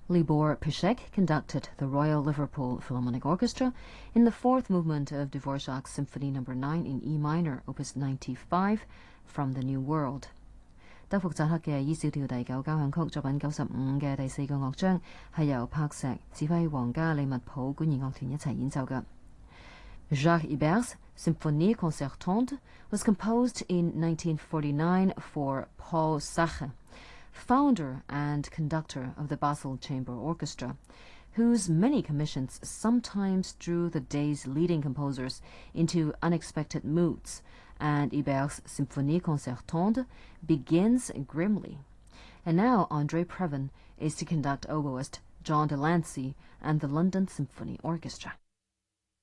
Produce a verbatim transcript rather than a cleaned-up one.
Libor Piszek conducted the Royal Liverpool Philharmonic Orchestra in the fourth movement of Dvorak's Symphony number nine in E minor, opus ninety-five, From the New World. 德福扎克嘅 E 小調第九交響曲作品九十五嘅第四個樂章係由柏石指揮皇家利物浦管弦樂團一齊演奏嘅。Jacques Ibert's Symphonie concertante was composed in nineteen forty-nine for Paul Sache, founder and conductor of the Basel Chamber Orchestra, whose many commissions sometimes drew the day's leading composers into unexpected moods, and Ibert's Symphonie concertante begins grimly. And now André Previn is to conduct oboist John Delancey and the London Symphony Orchestra.